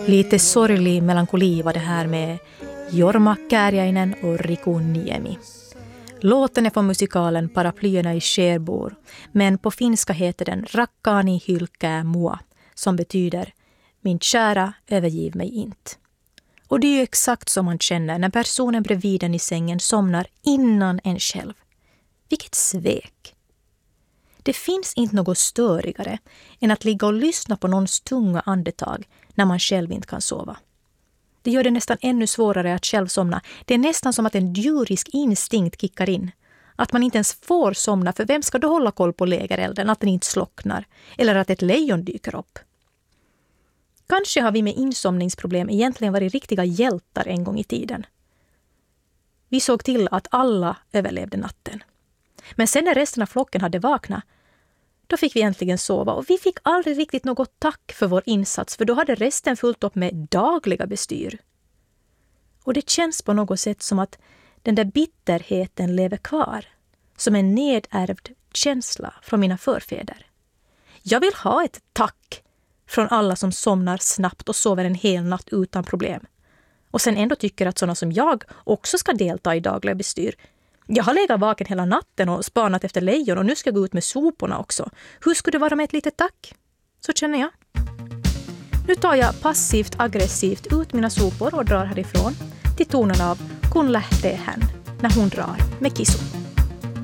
Lite sorglig melankoli var det här med Jorma Kääriäinen och Riku Niemi. Låten är från musikalen Paraplyerna i Skärbor, men på finska heter den Rakkaani hylkää mua, som betyder min kära, övergiv mig inte. Och det är ju exakt som man känner när personen bredvid en i sängen somnar innan en själv. Vilket svek! Det finns inte något störigare än att ligga och lyssna på någons tunga andetag när man själv inte kan sova. Det gör det nästan ännu svårare att själv somna. Det är nästan som att en djurisk instinkt kickar in. Att man inte ens får somna, för vem ska då hålla koll på lägerelden, att den inte slocknar? Eller att ett lejon dyker upp? Kanske har vi med insomningsproblem egentligen varit riktiga hjältar en gång i tiden. Vi såg till att alla överlevde natten. Men sen när resten av flocken hade vaknat, då fick vi äntligen sova, och vi fick aldrig riktigt något tack för vår insats, för då hade resten fullt upp med dagliga bestyr. Och det känns på något sätt som att den där bitterheten lever kvar, som en nedärvd känsla från mina förfäder. Jag vill ha ett tack från alla som somnar snabbt och sover en hel natt utan problem. Och sen ändå tycker att sådana som jag också ska delta i dagliga bestyr. Jag har legat vaken hela natten och spanat efter lejon, och nu ska jag gå ut med soporna också. Hur skulle det vara med ett litet tack? Så känner jag. Nu tar jag passivt aggressivt ut mina sopor och drar härifrån till tonen av Kun lähtee hän när hon drar med Kisu.